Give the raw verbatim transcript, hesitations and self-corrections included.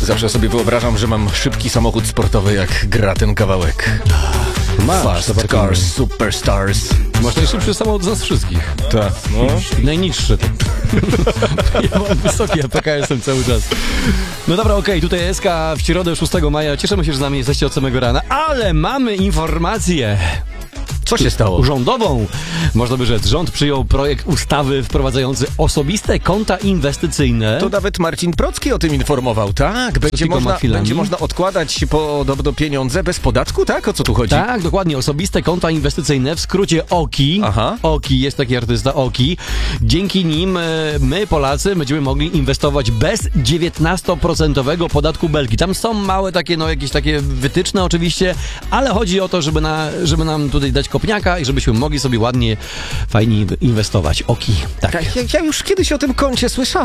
Zawsze sobie wyobrażam, że mam szybki samochód sportowy, jak gra ten kawałek. Masz, Fast Cars, Superstars. Masz najszybszy samochód z nas wszystkich. Tak, no. Najniższy. Ja mam wysoki A P K, jestem cały czas. No dobra, okej, okay, tutaj S K w środę szóstego maja. Cieszymy się, że z nami jesteście od samego rana, ale mamy informację. Co się stało? Rządową. Można by rzec, rząd przyjął projekt ustawy wprowadzający osobiste konta inwestycyjne. To nawet Marcin Procki o tym informował, tak? Będzie można, będzie można odkładać podobno pieniądze bez podatku, tak? O co tu chodzi? Tak, dokładnie. Osobiste konta inwestycyjne, w skrócie O K I. Aha. O K I, jest taki artysta O K I. Dzięki nim my, Polacy, będziemy mogli inwestować bez dziewiętnastoprocentowego podatku Belki. Tam są małe takie, no jakieś takie wytyczne oczywiście, ale chodzi o to, żeby, na, żeby nam tutaj dać kopniaka i żebyśmy mogli sobie ładnie, fajnie inwestować. O K I. Tak. Ja, ja już kiedyś o tym koncie słyszałem.